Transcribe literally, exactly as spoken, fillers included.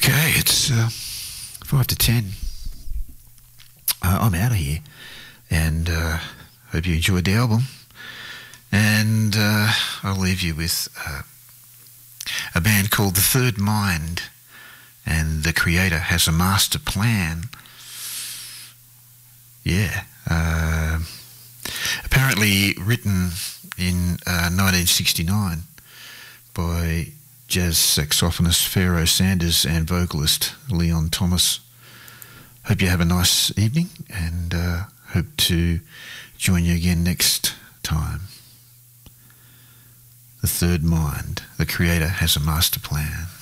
Okay, it's uh, five to ten. Uh, I'm out of here, and uh, hope you enjoyed the album. And uh, I'll leave you with uh, a band called The Third Mind, and the creator has a master plan. Yeah, uh, apparently written in uh, nineteen sixty-nine by jazz saxophonist Pharoah Sanders and vocalist Leon Thomas. Hope you have a nice evening, and uh, hope to join you again next time. The Third Mind, the creator has a master plan.